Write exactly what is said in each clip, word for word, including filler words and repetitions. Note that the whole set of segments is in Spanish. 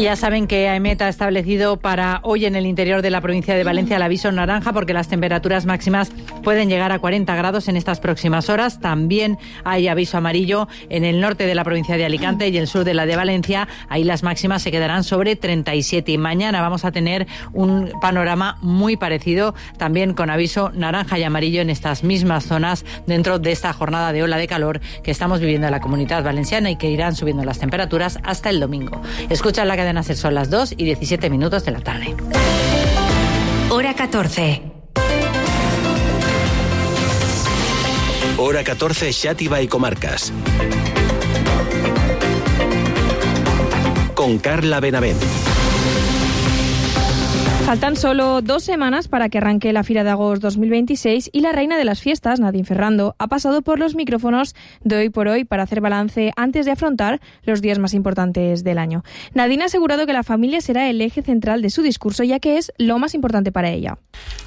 Ya saben que AEMET ha establecido para hoy en el interior de la provincia de Valencia el aviso naranja porque las temperaturas máximas pueden llegar a cuarenta grados en estas próximas horas. También hay aviso amarillo en el norte de la provincia de Alicante y el sur de la de Valencia. Ahí las máximas se quedarán sobre treinta y siete. Y mañana vamos a tener un panorama muy parecido, también con aviso naranja y amarillo en estas mismas zonas dentro de esta jornada de ola de calor que estamos viviendo en la Comunidad Valenciana y que irán subiendo las temperaturas hasta el domingo. Escucha la cadena SER, son las dos y diecisiete minutos de la tarde. Hora catorce. Hora catorce, Xàtiva y comarcas. Con Carla Benavent. Faltan solo dos semanas para que arranque la Fira de Agost dos mil veintiséis y la reina de las fiestas, Nadine Ferrando, ha pasado por los micrófonos de Hoy por Hoy para hacer balance antes de afrontar los días más importantes del año. Nadine ha asegurado que la familia será el eje central de su discurso, ya que és lo más importante para ella.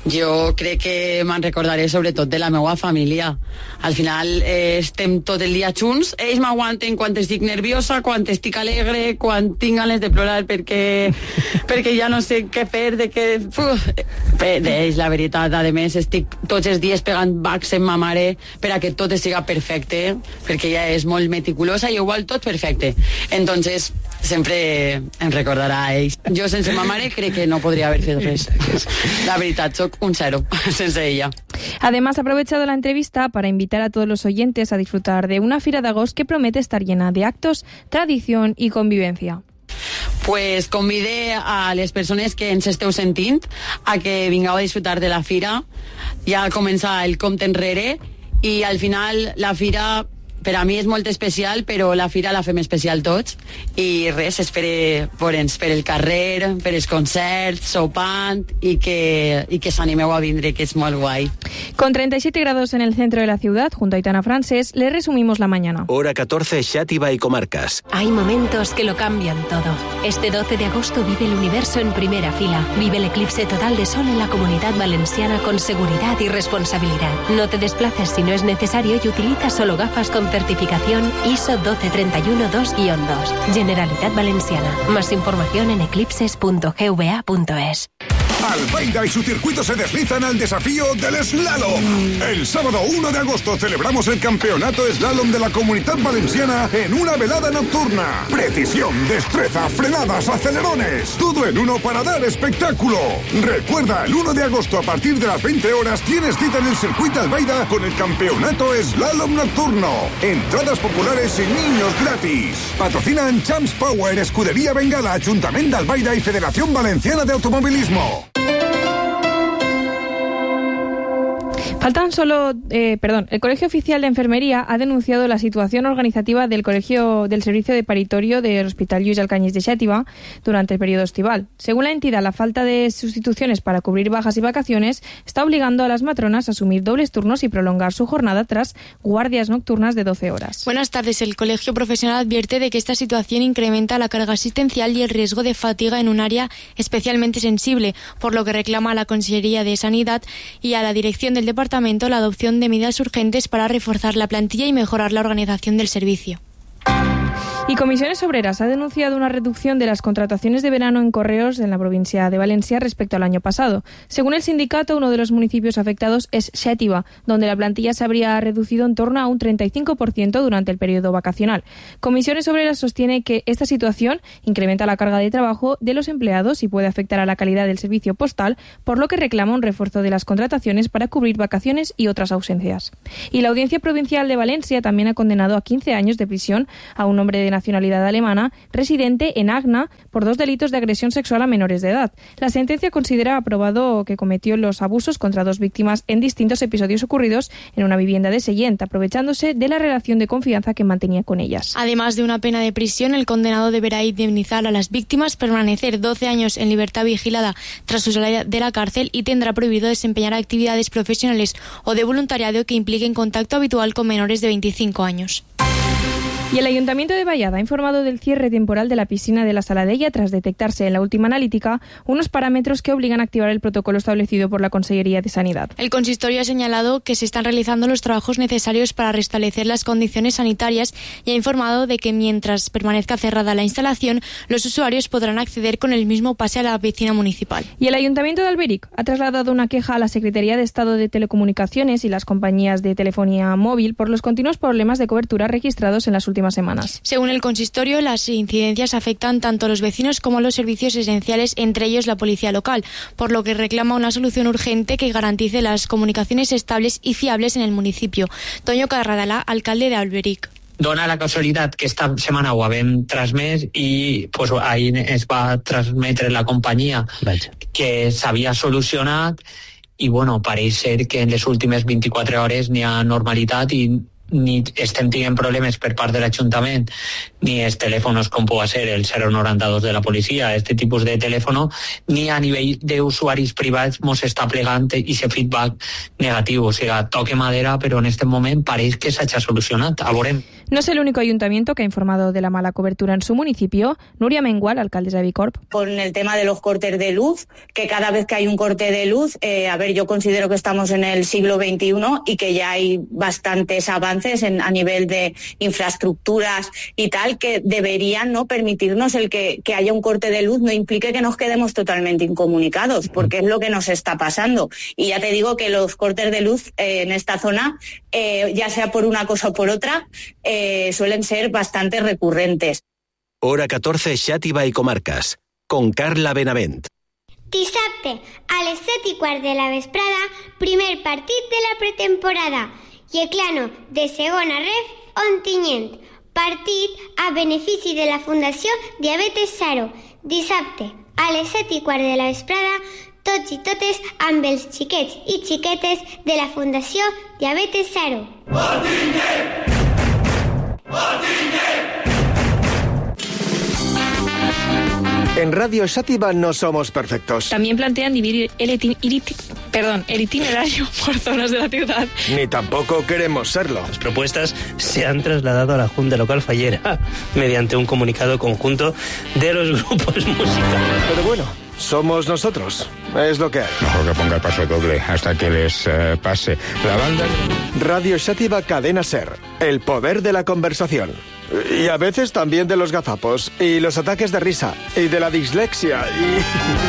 Jo crec que me'n recordaré sobretot de la meva família. Al final eh, estem tot el dia junts, ells m'aguanten quan estic nerviosa, quan estic alegre, quan tinc ganes de plorar perquè, perquè ja no sé què fer, de que uf, d'ells, la veritat. A més, estic tots els dies pegant bacs en ma mare per a que tot siga perfecte, perquè ella és molt meticulosa i ho vol tot perfecte. Entonces, sempre em recordarà a ells. Jo sense ma mare crec que no podria haver fet res. La veritat, soc un cero sense ella. Además, ha aprovechado la entrevista para invitar a todos los oyentes a disfrutar de una Fira de Agost que promete estar llena de actos, tradición y convivencia. Pues convide a les persones que ens esteu sentint a que vingueu a disfrutar de la fira. Ja comença el compte enrere i al final la fira per a mi és molt especial, però la fira la fem especial tots i res, espere veure'ns per el carrer, per els concerts, sopant i que, i que s'animeu a vindre, que és molt guai. Con treinta y siete grados en el centro de la ciudad, junto a Aitana Francés, le resumimos la mañana. Hora catorce, Xàtiva y comarcas. Hay momentos que lo cambian todo. Este doce de agosto vive el universo en primera fila. Vive el eclipse total de sol en la Comunidad Valenciana con seguridad y responsabilidad. No te desplaces si no es necesario y utiliza solo gafas con certificación I S O doce treinta y uno dos guion dos. Generalitat Valenciana. Más información en eclipses punto g v a punto es. Albaida y su circuito se deslizan al desafío del slalom. El sábado uno de agosto celebramos el campeonato slalom de la Comunidad Valenciana en una velada nocturna. Precisión, destreza, frenadas, acelerones. Todo en uno para dar espectáculo. Recuerda, el uno de agosto a partir de las veinte horas tienes cita en el circuito Albaida con el campeonato slalom nocturno. Entradas populares y niños gratis. Patrocinan Champs Power, Escudería Bengala, Ayuntamiento de Albaida y Federación Valenciana de Automovilismo. Faltan solo, eh, perdón, el Colegio Oficial de Enfermería ha denunciado la situación organizativa del colegio del servicio de paritorio del Hospital Lluís Alcañiz de Xàtiva durante el periodo estival. Según la entidad, la falta de sustituciones para cubrir bajas y vacaciones está obligando a las matronas a asumir dobles turnos y prolongar su jornada tras guardias nocturnas de doce horas. Buenas tardes. El Colegio Profesional advierte de que esta situación incrementa la carga asistencial y el riesgo de fatiga en un área especialmente sensible, por lo que reclama a la Consellería de Sanidad y a la dirección del departamento la adopción de medidas urgentes para reforzar la plantilla y mejorar la organización del servicio. Y Comisiones Obreras ha denunciado una reducción de las contrataciones de verano en correos en la provincia de Valencia respecto al año pasado. Según el sindicato, uno de los municipios afectados es Xàtiva, donde la plantilla se habría reducido en torno a un treinta y cinco por ciento durante el periodo vacacional. Comisiones Obreras sostiene que esta situación incrementa la carga de trabajo de los empleados y puede afectar a la calidad del servicio postal, por lo que reclama un refuerzo de las contrataciones para cubrir vacaciones y otras ausencias. Y la Audiencia Provincial de Valencia también ha condenado a quince años de prisión a un hombre de nacionalidad alemana, residente en Agna, por dos delitos de agresión sexual a menores de edad. La sentencia considera aprobado que cometió los abusos contra dos víctimas en distintos episodios ocurridos en una vivienda de Sellent, aprovechándose de la relación de confianza que mantenía con ellas. Además de una pena de prisión, el condenado deberá indemnizar a las víctimas, permanecer doce años en libertad vigilada tras su salida de la cárcel y tendrá prohibido desempeñar actividades profesionales o de voluntariado que impliquen contacto habitual con menores de veinticinco años. Y el Ayuntamiento de Vallada ha informado del cierre temporal de la piscina de la Saladella tras detectarse en la última analítica unos parámetros que obligan a activar el protocolo establecido por la Consellería de Sanidad. El consistorio ha señalado que se están realizando los trabajos necesarios para restablecer las condiciones sanitarias y ha informado de que mientras permanezca cerrada la instalación, los usuarios podrán acceder con el mismo pase a la piscina municipal. Y el Ayuntamiento de Alberic ha trasladado una queja a la Secretaría de Estado de Telecomunicaciones y las compañías de telefonía móvil por los continuos problemas de cobertura registrados en las últimas semanas. Según el consistorio, las incidencias afectan tanto a los vecinos como a los servicios esenciales, entre ellos la policía local, por lo que reclama una solución urgente que garantice las comunicaciones estables y fiables en el municipio. Toño Carradalà, alcalde de Alberic. Dona la casualitat que esta setmana ho havem transmès i pues, ahir es va transmetre la companyia Vaja. que s'havia solucionat i bueno, pareix ser que en les últimes vint-i-quatre hores n'hi ha normalitat i ni estem tenint problemes per part de l'Ajuntament ni els telèfons com pugui ser el zero noranta-dos de la policia, este tipus de telèfon, ni a nivell d'usuaris privats mos està plegant i ese feedback negatiu, o sigui, toque madera, però en este moment pareix que s'ha solucionat, a veurem. No es el único ayuntamiento que ha informado de la mala cobertura en su municipio. Nuria Mengual, alcaldesa de Bicorp. Con el tema de los cortes de luz, que cada vez que hay un corte de luz, eh, a ver, yo considero que estamos en el siglo veintiuno y que ya hay bastantes avances en, a nivel de infraestructuras y tal, que deberían no permitirnos el que, que haya un corte de luz no implique que nos quedemos totalmente incomunicados, porque es lo que nos está pasando. Y ya te digo que los cortes de luz eh, en esta zona, eh, ya sea por una cosa o por otra, eh, Eh, suelen ser bastante recurrentes. Hora catorce, Xàtiva i comarques, con Carla Benavent. Dissabte, a les set i quart de la vesprada, primer partit de la pretemporada. Yeclano, de segona ref, Ontinyent. Partit a benefici de la Fundació Diabetes Zero. Dissabte, a les set i quart de la vesprada, tots i totes amb els xiquets i xiquetes de la Fundació Diabetes Zero. Ontinyent! En Radio Xàtiva no somos perfectos. También plantean dividir el, itin, irit, perdón, el itinerario por zonas de la ciudad. Ni tampoco queremos serlo. Las propuestas se han trasladado a la Junta Local Fallera mediante un comunicado conjunto de los grupos musicales. Pero bueno, somos nosotros. Es lo que hay. Mejor que ponga el paso doble hasta que les uh, pase. La banda... Radio Xàtiva Cadena Ser. El poder de la conversación. Y a veces también de los gazapos. Y los ataques de risa. Y de la dislexia. Y...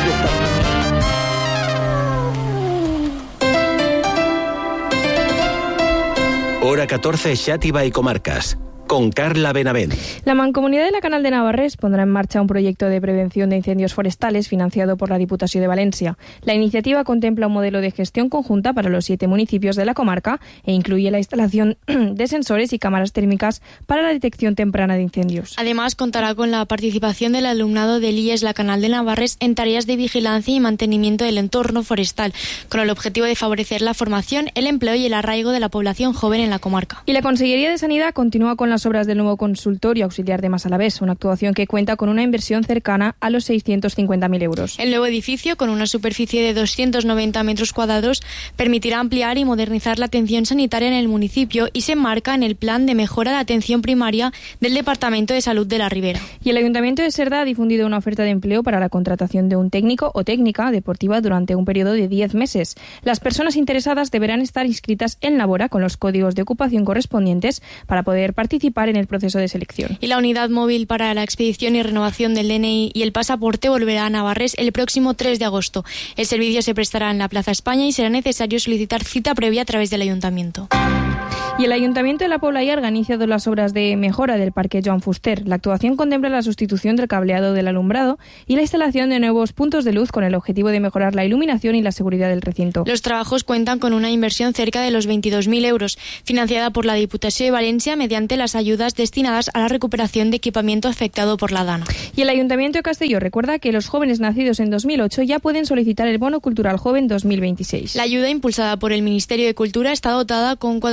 Hora catorce, Xàtiva y comarcas, con Carla Benavent. La Mancomunidad de la Canal de Navarrés pondrá en marcha un proyecto de prevención de incendios forestales financiado por la Diputación de Valencia. La iniciativa contempla un modelo de gestión conjunta para los siete municipios de la comarca e incluye la instalación de sensores y cámaras térmicas para la detección temprana de incendios. Además, contará con la participación del alumnado del I E S La Canal de Navarrés en tareas de vigilancia y mantenimiento del entorno forestal, con el objetivo de favorecer la formación, el empleo y el arraigo de la población joven en la comarca. Y la Consellería de Sanidad continúa con las obras del nuevo consultorio auxiliar de Masalavés, una actuación que cuenta con una inversión cercana a los seiscientos cincuenta mil euros. El nuevo edificio, con una superficie de doscientos noventa metros cuadrados, permitirá ampliar y modernizar la atención sanitaria en el municipio y se enmarca en el plan de mejora de atención primaria del Departamento de Salud de la Ribera. Y el Ayuntamiento de Cerda ha difundido una oferta de empleo para la contratación de un técnico o técnica deportiva durante un periodo de diez meses. Las personas interesadas deberán estar inscritas en Labora con los códigos de ocupación correspondientes para poder participar en el proceso de selección. Y la unidad móvil para la expedición y renovación del D N I y el pasaporte volverá a Navarrés el próximo tres de agosto. El servicio se prestará en la Plaza España y será necesario solicitar cita previa a través del Ayuntamiento. Y el Ayuntamiento de la Pobla Llarga ha iniciado las obras de mejora del Parque Joan Fuster. La actuación contempla la sustitución del cableado del alumbrado y la instalación de nuevos puntos de luz con el objetivo de mejorar la iluminación y la seguridad del recinto. Los trabajos cuentan con una inversión cerca de los veintidós mil euros, financiada por la Diputación de Valencia mediante las ayudas destinadas a la recuperación de equipamiento afectado por la DANA. Y el Ayuntamiento de Castelló recuerda que los jóvenes nacidos en dos mil ocho ya pueden solicitar el Bono Cultural Joven dos mil veintiséis. La ayuda impulsada por el Ministerio de Cultura está dotada con cuatrocientos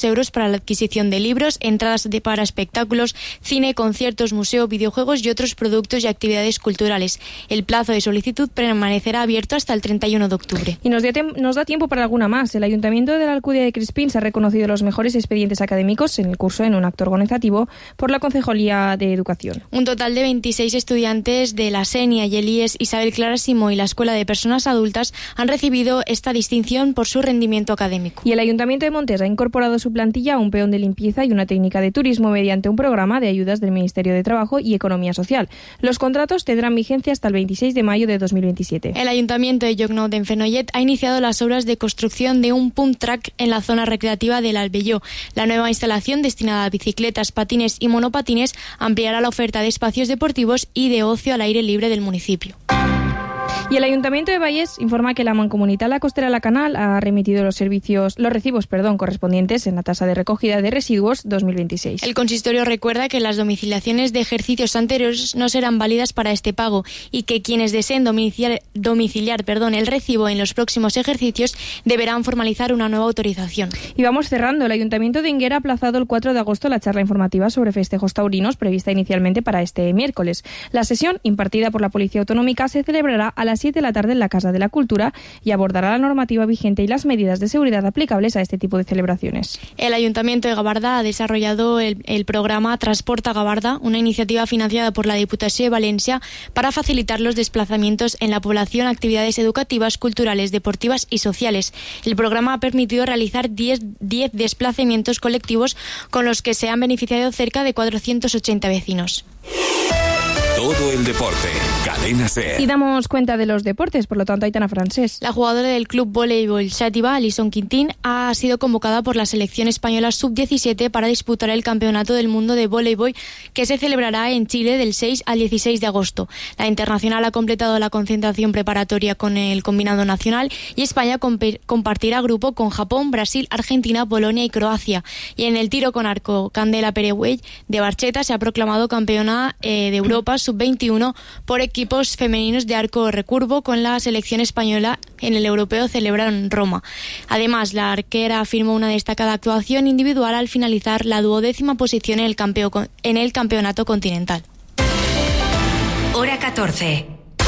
quinientos euros para la adquisición de libros, entradas de, para espectáculos, cine, conciertos, museo, videojuegos y otros productos y actividades culturales. El plazo de solicitud permanecerá abierto hasta el treinta y uno de octubre. Y nos, nos da tiempo para alguna más. El Ayuntamiento de la Alcudia de Crispins ha reconocido los mejores expedientes académicos en el curso en un acto organizativo por la Concejalía de Educación. Un total de veintiséis estudiantes de la Senia y el I E S Isabel Clara Simó y la Escuela de Personas Adultas han recibido esta distinción por su rendimiento académico. Y el Ayuntamiento de Montes ha incorporado a su plantilla un peón de limpieza y una técnica de turismo mediante un programa de ayudas del Ministerio de Trabajo y Economía Social. Los contratos tendrán vigencia hasta el veintiséis de mayo de dos mil veintisiete. El Ayuntamiento de Llocnou d'en Fenollet ha iniciado las obras de construcción de un pump track en la zona recreativa del Albelló. La nueva instalación, destinada a bicicletas, patines y monopatines, ampliará la oferta de espacios deportivos y de ocio al aire libre del municipio. Y el Ayuntamiento de Valles informa que la Mancomunitat La Costera La Canal ha remitido los servicios, los recibos, perdón, correspondientes en la tasa de recogida de residuos dos mil veintiséis. El consistorio recuerda que las domiciliaciones de ejercicios anteriores no serán válidas para este pago y que quienes deseen domiciliar, domiciliar perdón, el recibo en los próximos ejercicios deberán formalizar una nueva autorización. Y vamos cerrando. El Ayuntamiento de Enguera ha aplazado el cuatro de agosto la charla informativa sobre festejos taurinos prevista inicialmente para este miércoles. La sesión, impartida por la Policía Autonómica, se celebrará a las siete de la tarde en la Casa de la Cultura y abordará la normativa vigente y las medidas de seguridad aplicables a este tipo de celebraciones. El Ayuntamiento de Gabarda ha desarrollado el, el programa Transporta Gabarda, una iniciativa financiada por la Diputación de Valencia para facilitar los desplazamientos en la población a actividades educativas, culturales, deportivas y sociales. El programa ha permitido realizar diez desplazamientos colectivos con los que se han beneficiado cerca de cuatrocientos ochenta vecinos. Todo el deporte, Cadena Ser. Y damos cuenta de los deportes, por lo tanto, Aitana Francés. La jugadora del club voleibol Xàtiva, Alison Quintín, ha sido convocada por la selección española sub diecisiete para disputar el Campeonato del Mundo de Voleibol que se celebrará en Chile del seis al dieciséis de agosto. La internacional ha completado la concentración preparatoria con el combinado nacional y España comp- compartirá grupo con Japón, Brasil, Argentina, Polonia y Croacia. Y en el tiro con arco, Candela Perewell de Barcheta se ha proclamado campeona eh, de Europa sub veintiuno por equipos femeninos de arco recurvo con la selección española en el europeo celebrado en Roma. Además, la arquera firmó una destacada actuación individual al finalizar la duodécima posición en el, campeo- en el campeonato continental. Hora catorce.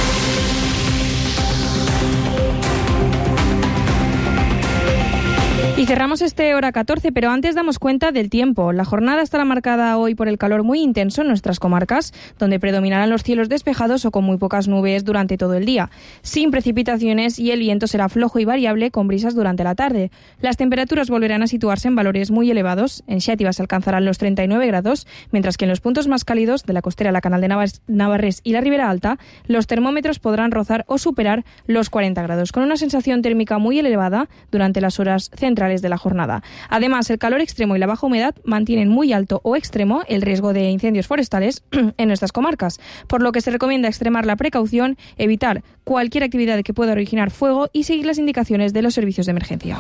Y cerramos este hora catorce, pero antes damos cuenta del tiempo. La jornada estará marcada hoy por el calor muy intenso en nuestras comarcas, donde predominarán los cielos despejados o con muy pocas nubes durante todo el día, sin precipitaciones, y el viento será flojo y variable con brisas durante la tarde. Las temperaturas volverán a situarse en valores muy elevados. En Xàtiva se alcanzarán los treinta y nueve grados, mientras que en los puntos más cálidos de la costera, la Canal de Navarrés y la Ribera Alta, los termómetros podrán rozar o superar los cuarenta grados, con una sensación térmica muy elevada durante las horas centrales de la jornada. Además, el calor extremo y la baja humedad mantienen muy alto o extremo el riesgo de incendios forestales en nuestras comarcas, por lo que se recomienda extremar la precaución, evitar cualquier actividad que pueda originar fuego y seguir las indicaciones de los servicios de emergencia.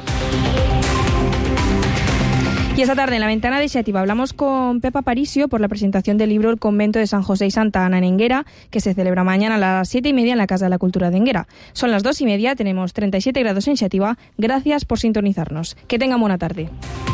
Y esta tarde en la ventana de Xàtiva hablamos con Pepa Paricio por la presentación del libro El convento de San José y Santa Ana en Enguera, que se celebra mañana a las siete y media en la Casa de la Cultura de Enguera. Son las dos y media, tenemos treinta y siete grados en Xàtiva. Gracias por sintonizarnos. Que tengan buena tarde.